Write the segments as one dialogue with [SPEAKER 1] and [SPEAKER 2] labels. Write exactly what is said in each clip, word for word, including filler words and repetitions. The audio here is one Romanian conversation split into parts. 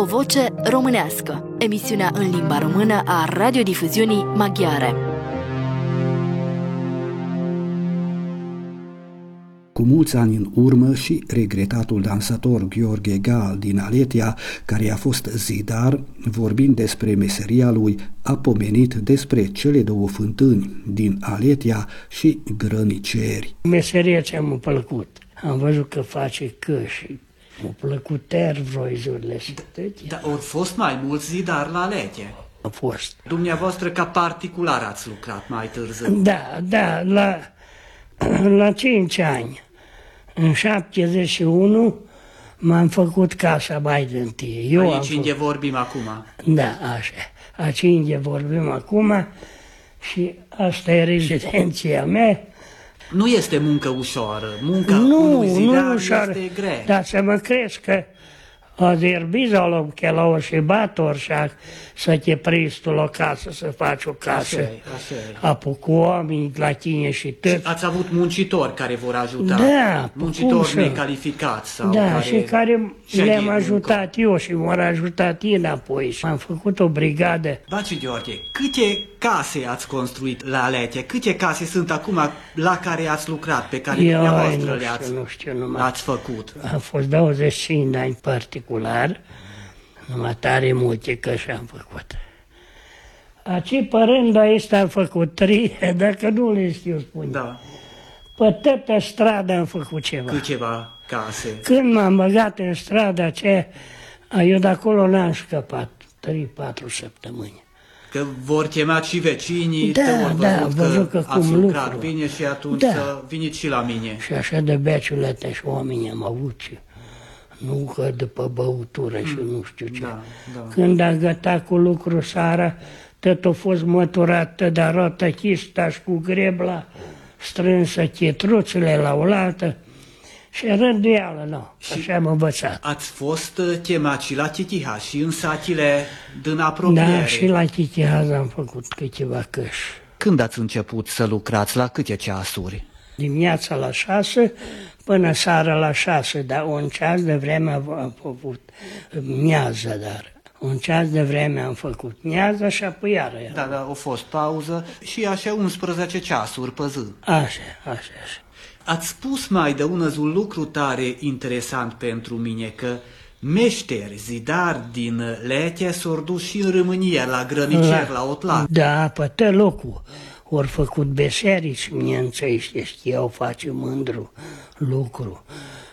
[SPEAKER 1] O voce românească, emisiunea în limba română a radiodifuziunii maghiare.
[SPEAKER 2] Cu mulți ani în urmă și regretatul dansator Gheorghe Gal din Aletia, care a fost zidar, vorbind despre meseria lui, a pomenit despre cele două fântâni din Aletia și Grăniceri.
[SPEAKER 3] Meseria ce m-a plăcut. Am văzut că face căși. M-a plăcut tervroizurile și tăti.
[SPEAKER 4] Dar au fost mai mulți zidari la Aletia?
[SPEAKER 3] A fost.
[SPEAKER 4] Dumneavoastră ca particular ați lucrat mai târziu?
[SPEAKER 3] Da, da, la, la cinci ani. În șaptezeci și unu m-am făcut casa mai de întâi. Eu
[SPEAKER 4] Aici unde vorbim acum?
[SPEAKER 3] Da, așa. Aici unde vorbim acum și asta e rezidenția mea.
[SPEAKER 4] Nu este muncă ușoară, munca
[SPEAKER 3] nu,
[SPEAKER 4] unui zidar
[SPEAKER 3] nu ușoară,
[SPEAKER 4] este grea.
[SPEAKER 3] Dar să mă crezi că a derbizalo che la și bator și să te prinzi tu la casă, să faci o casă.
[SPEAKER 4] Așa e, așa e.
[SPEAKER 3] Apuc oameni la tine și tot.
[SPEAKER 4] Și ați avut muncitori care vor ajuta?
[SPEAKER 3] Da,
[SPEAKER 4] muncitori
[SPEAKER 3] să...
[SPEAKER 4] necalificați? Sau
[SPEAKER 3] da,
[SPEAKER 4] care
[SPEAKER 3] și care le-am ajutat
[SPEAKER 4] muncă.
[SPEAKER 3] eu și m-au ajutat ei înapoi. Și am făcut o brigadă.
[SPEAKER 4] Baci Gheorghe, câte case ați construit la Aletia? Câte case sunt acum la care ați lucrat, pe care dumneavoastră le-ați
[SPEAKER 3] nu știu, numai
[SPEAKER 4] ați făcut?
[SPEAKER 3] A fost douăzeci și cinci de ani particular, numai tare multe că și-am făcut. Aci părând ăsta am făcut trei, dacă nu le știu spune.
[SPEAKER 4] Da.
[SPEAKER 3] Pe toată strada am făcut ceva.
[SPEAKER 4] Câteva case.
[SPEAKER 3] Când m-am băgat în strada aceea, eu de acolo n-am scăpat, trei patru săptămâni.
[SPEAKER 4] Că vor chema și vecinii,
[SPEAKER 3] da,
[SPEAKER 4] te vor
[SPEAKER 3] da,
[SPEAKER 4] văzut că,
[SPEAKER 3] că
[SPEAKER 4] ați
[SPEAKER 3] cum
[SPEAKER 4] lucrat
[SPEAKER 3] lucru.
[SPEAKER 4] bine și atunci
[SPEAKER 3] Da.
[SPEAKER 4] să veniți și la mine.
[SPEAKER 3] Și așa de beciulete și oamenii am avut și nu că după băutură și nu știu ce.
[SPEAKER 4] Da, da.
[SPEAKER 3] Când am gătat cu lucru seara, tot a fost măturat de rotă chista și cu grebla, strânsă chetruțele la oaltă și rânduială, nu, așa am învățat.
[SPEAKER 4] Ați fost chemați și la Chitiha și în satele din apropiere.
[SPEAKER 3] Da, și la Chitihaz am făcut câteva căși.
[SPEAKER 4] Când ați început să lucrați, la câte ceasuri?
[SPEAKER 3] Dimineața la șase până seara la șase, dar un ceas de vreme am făcut miază, dar un ceas de vreme am făcut miază și apoi iară.
[SPEAKER 4] Da, da, a fost pauză și așa unsprezece ceasuri pe zi.
[SPEAKER 3] Așa, așa, așa.
[SPEAKER 4] Ați spus mai de un lucru tare interesant pentru mine, că meșteri, zidari din Aletia s-au dus și în România, la Grăniceri, la, la Otlac.
[SPEAKER 3] Da, pe tot locul. Ori făcut beserici, mie înțește, știau face mândru lucru.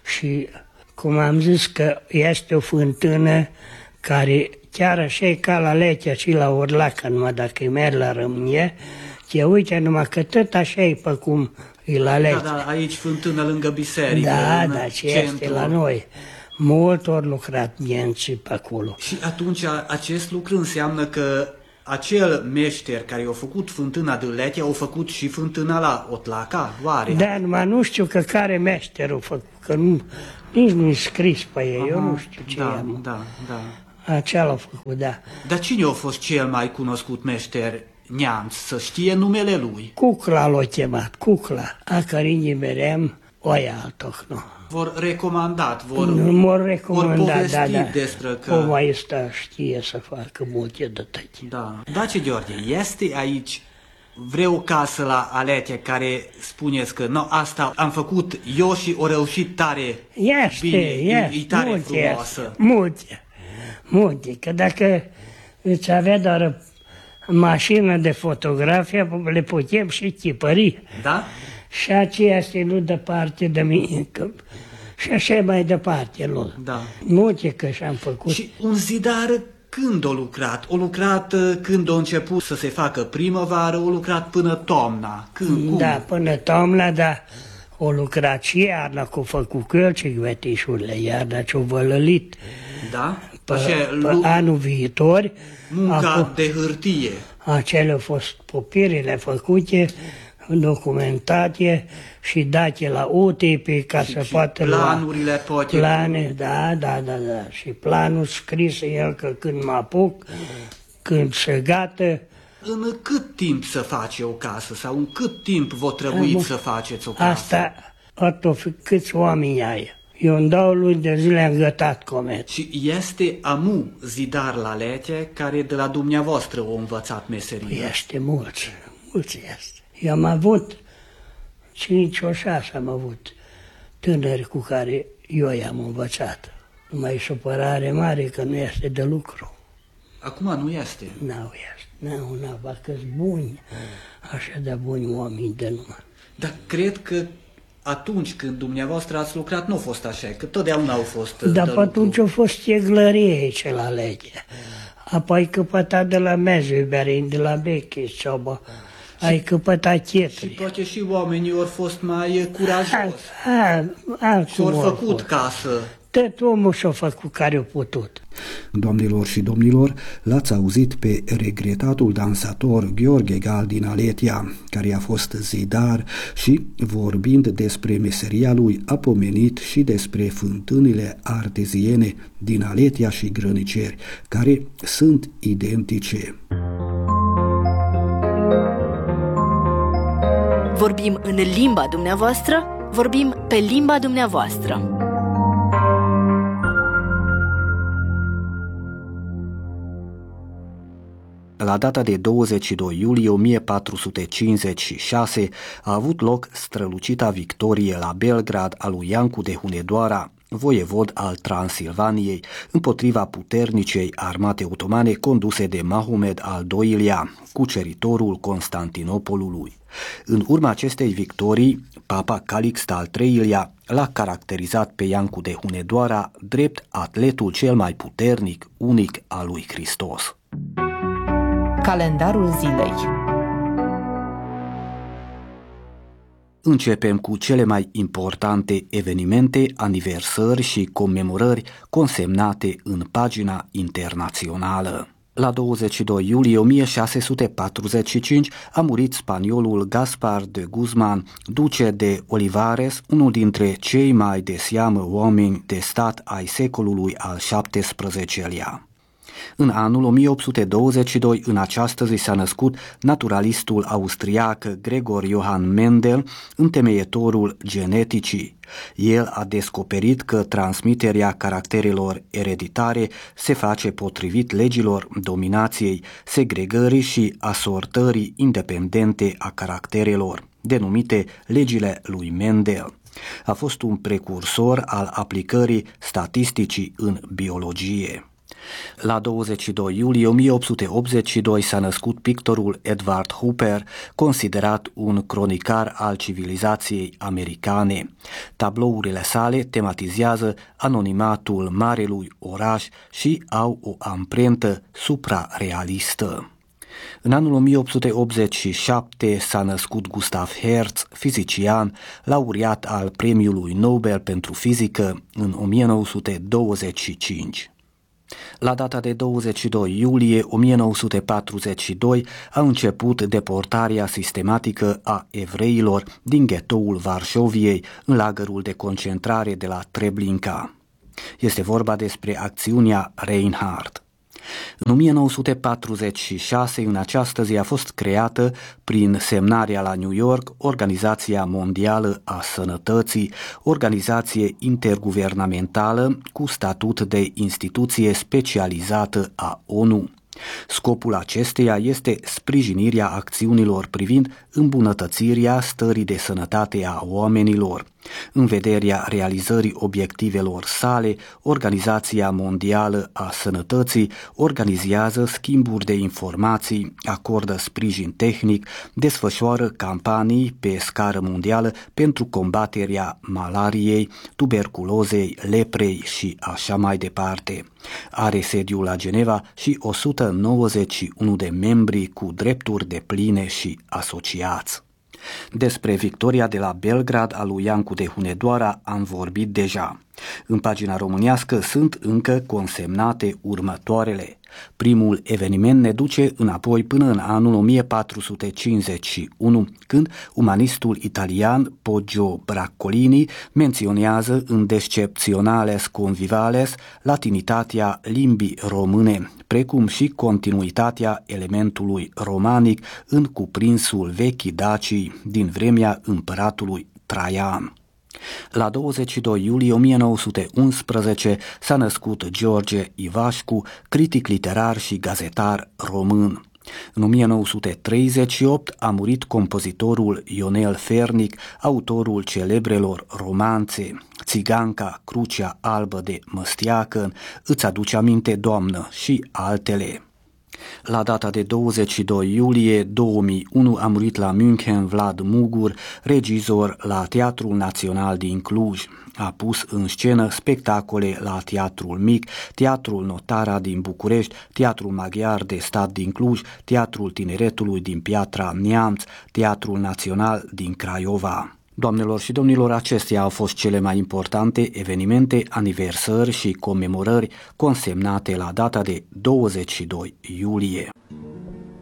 [SPEAKER 3] Și cum am zis că este o fântână care chiar așa e ca la Aletia și la Orlac, numai dacă merg la România, te uite numai că tot așa e pe cum e la Aletia.
[SPEAKER 4] Da, da, aici fântână lângă biserică.
[SPEAKER 3] Da,
[SPEAKER 4] în
[SPEAKER 3] da, ce
[SPEAKER 4] centru.
[SPEAKER 3] este la noi. Mult ori lucrat bine și pe acolo.
[SPEAKER 4] Și atunci acest lucru înseamnă că acel meșter care a făcut fântâna de Aletia au făcut și fântâna la Otlaca, oare?
[SPEAKER 3] Da, numai nu știu că care meșter a făcut, că nu, nici nu-i scris pe ei, Aha, eu nu știu ce
[SPEAKER 4] da,
[SPEAKER 3] am.
[SPEAKER 4] Da, da.
[SPEAKER 3] Acela a făcut, da.
[SPEAKER 4] Dar cine a fost cel mai cunoscut meșter neamț, să știe numele lui?
[SPEAKER 3] Cucla l-a chemat, Cucla, a care nimeream oia altohno.
[SPEAKER 4] Vor recomandat, vor,
[SPEAKER 3] vor recomandat,
[SPEAKER 4] vor povesti
[SPEAKER 3] da, da.
[SPEAKER 4] despre că...
[SPEAKER 3] O mai ăsta știe să facă multe de tăti.
[SPEAKER 4] Da. Dace Gheorghe, este aici vreo casă la Aletia care spuneți că no, asta am făcut eu și o reușit tare
[SPEAKER 3] este,
[SPEAKER 4] bine,
[SPEAKER 3] este,
[SPEAKER 4] e, e tare
[SPEAKER 3] multe,
[SPEAKER 4] frumoasă.
[SPEAKER 3] Multe, multe, că dacă îți avea doar mașină de fotografie, le putem și tipări.
[SPEAKER 4] Da?
[SPEAKER 3] Și aceea este nu departe de mine, că, și așa mai departe lor.
[SPEAKER 4] Da.
[SPEAKER 3] Multe că și-am făcut.
[SPEAKER 4] Și un zidar când a lucrat? O lucrat când a început să se facă primăvară, o lucrat până toamna. Când, cum?
[SPEAKER 3] Da, până toamna, dar o lucrat și iarna, cu făcut călcic vetișurile, iarna ce-o vălălit.
[SPEAKER 4] Da?
[SPEAKER 3] Pe,
[SPEAKER 4] Așa,
[SPEAKER 3] pe
[SPEAKER 4] lu-
[SPEAKER 3] anul viitor.
[SPEAKER 4] munca
[SPEAKER 3] acum,
[SPEAKER 4] de hârtie.
[SPEAKER 3] Acele au fost popirile făcute, documentate și date la U T P ca
[SPEAKER 4] Și-
[SPEAKER 3] să
[SPEAKER 4] și
[SPEAKER 3] poată
[SPEAKER 4] planurile
[SPEAKER 3] lua
[SPEAKER 4] poate-
[SPEAKER 3] plane, da, da, da, da, și planul scris el că când mă apuc, când se gata.
[SPEAKER 4] În cât timp să face o casă sau în cât timp vă trebuit
[SPEAKER 3] Am-
[SPEAKER 4] să faceți o casă?
[SPEAKER 3] Asta, atât câți oameni ai. Eu în două luni de zile am gătat comet.
[SPEAKER 4] Și este amu zidar la Leche care de la dumneavoastră o învățat meserie?
[SPEAKER 3] Este mulți, mulți este. Eu am avut cinci o șase am avut tânări cu care eu i-am învățat. Numai e supărare mare că nu este de lucru.
[SPEAKER 4] Acum nu este?
[SPEAKER 3] Nu este, nu, nu, că-s buni, așa de buni oameni de numai.
[SPEAKER 4] Dar cred că atunci când dumneavoastră ați lucrat nu a fost așa, că totdeauna au fost
[SPEAKER 3] Dar
[SPEAKER 4] de
[SPEAKER 3] pe atunci a fost eglărie aici la Lege. Apoi căpătat de la Mezőberény, de la Beche, Cioba. Ai căpătat chetri.
[SPEAKER 4] Și poate și oamenii au fost mai curajoși.
[SPEAKER 3] Și
[SPEAKER 4] au făcut casă.
[SPEAKER 3] Tot omul și-a făcut care a putut.
[SPEAKER 2] Doamnelor și domnilor, l-ați auzit pe regretatul dansator Gheorghe Gal din Aletia, care a fost zidar și, vorbind despre meseria lui, a pomenit și despre fântânile arteziene din Aletia și Grăniceri, care sunt identice.
[SPEAKER 1] Vorbim în limba dumneavoastră, vorbim pe limba dumneavoastră.
[SPEAKER 5] La data de douăzeci și doi iulie o mie patru sute cincizeci și șase a avut loc strălucita victorie la Belgrad a lui Iancu de Hunedoara, voievod al Transilvaniei, împotriva puternicei armate otomane conduse de Mahomed al doilea, cuceritorul Constantinopolului. În urma acestei victorii, Papa Calixta al treilea l-a caracterizat pe Iancu de Hunedoara drept atletul cel mai puternic, unic al lui Hristos.
[SPEAKER 6] Calendarul zilei.
[SPEAKER 5] Începem cu cele mai importante evenimente, aniversări și comemorări consemnate în pagina internațională. La douăzeci și doi iulie o mie șase sute patruzeci și cinci a murit spaniolul Gaspar de Guzman, duce de Olivares, unul dintre cei mai de seamă oameni de stat ai secolului al șaptesprezecelea. În anul o mie opt sute douăzeci și doi, în această zi s-a născut naturalistul austriac Gregor Johann Mendel, întemeietorul geneticii. El a descoperit că transmiterea caracterelor ereditare se face potrivit legilor dominației, segregării și asortării independente a caracterelor, denumite legile lui Mendel. A fost un precursor al aplicării statisticii în biologie. La douăzeci și doi iulie o mie opt sute optzeci și doi s-a născut pictorul Edward Hooper, considerat un cronicar al civilizației americane. Tablourile sale tematizează anonimatul marelui oraș și au o amprentă suprarealistă. În anul o mie opt sute optzeci și șapte s-a născut Gustav Hertz, fizician, laureat al Premiului Nobel pentru fizică în o mie nouă sute douăzeci și cinci. La data de douăzeci și doi iulie o mie nouă sute patruzeci și doi a început deportarea sistematică a evreilor din ghetoul Varșoviei în lagărul de concentrare de la Treblinka. Este vorba despre acțiunea Reinhard. În o mie nouă sute patruzeci și șase, în această zi, a fost creată, prin semnarea la New York, Organizația Mondială a Sănătății, organizație interguvernamentală cu statut de instituție specializată a ONU. Scopul acesteia este sprijinirea acțiunilor privind îmbunătățirea stării de sănătate a oamenilor. În vederea realizării obiectivelor sale, Organizația Mondială a Sănătății organizează schimburi de informații, acordă sprijin tehnic, desfășoară campanii pe scară mondială pentru combaterea malariei, tuberculozei, leprei și așa mai departe. Are sediul la Geneva și o sută nouăzeci și unu de membri cu drepturi depline și asociați. Despre victoria de la Belgrad a lui Iancu de Hunedoara am vorbit deja. În pagina românească sunt încă consemnate următoarele. Primul eveniment ne duce înapoi până în anul o mie patru sute cincizeci și unu, când umanistul italian Poggio Braccolini menționează în Descepționales Convivales latinitatea limbii române, precum și continuitatea elementului romanic în cuprinsul vechii Dacii din vremea împăratului Traian. La douăzeci și doi iulie o mie nouă sute unsprezece s-a născut George Ivașcu, critic literar și gazetar român. În o mie nouă sute treizeci și opt a murit compozitorul Ionel Fernic, autorul celebrelor romanțe Țiganca, Crucea albă de Măstiacă, Îți aduce aminte, Doamnă și altele. La data de douăzeci și doi iulie două mii unu a murit la München Vlad Mugur, regizor la Teatrul Național din Cluj. A pus în scenă spectacole la Teatrul Mic, Teatrul Notara din București, Teatrul Maghiar de Stat din Cluj, Teatrul Tineretului din Piatra Neamț, Teatrul Național din Craiova. Doamnelor și domnilor, acestea au fost cele mai importante evenimente, aniversări și comemorări consemnate la data de douăzeci și doi iulie.